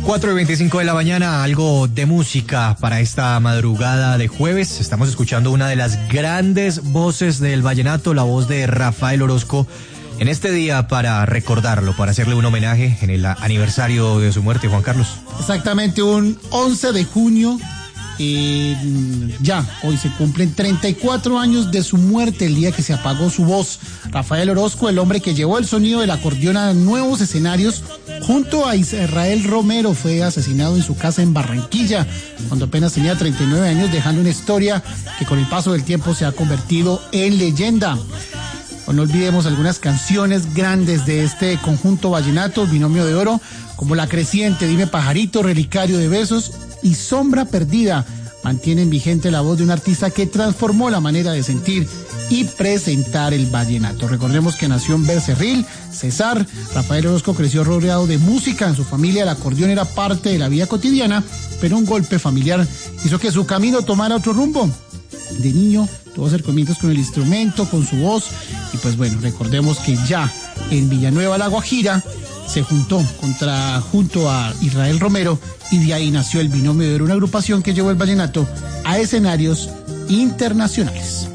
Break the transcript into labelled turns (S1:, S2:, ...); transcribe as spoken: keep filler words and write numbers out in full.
S1: cuatro y veinticinco de la mañana, algo de música para esta madrugada de jueves. Estamos escuchando una de las grandes voces del vallenato, la voz de Rafael Orozco, en este día para recordarlo, para hacerle un homenaje en el aniversario de su muerte, Juan Carlos.
S2: Exactamente, un once de junio, eh, ya, hoy se cumplen treinta y cuatro años de su muerte, el día que se apagó su voz. Rafael Orozco, el hombre que llevó el sonido del acordeón a nuevos escenarios, junto a Israel Romero, fue asesinado en su casa en Barranquilla, cuando apenas tenía treinta y nueve años, dejando una historia que con el paso del tiempo se ha convertido en leyenda. No olvidemos algunas canciones grandes de este conjunto vallenato, Binomio de Oro, como La Creciente, Dime Pajarito, Relicario de Besos y Sombra Perdida. Mantienen vigente la voz de un artista que transformó la manera de sentir y presentar el vallenato. Recordemos que nació en Becerril, Cesar. Rafael Orozco creció rodeado de música. En su familia el acordeón era parte de la vida cotidiana, pero un golpe familiar hizo que su camino tomara otro rumbo. De niño tuvo acercamientos con el instrumento, con su voz, y pues bueno, recordemos que ya en Villanueva La Guajira se juntó contra, junto a Israel Romero, y de ahí nació el Binomio de Oro, una agrupación que llevó el vallenato a escenarios internacionales.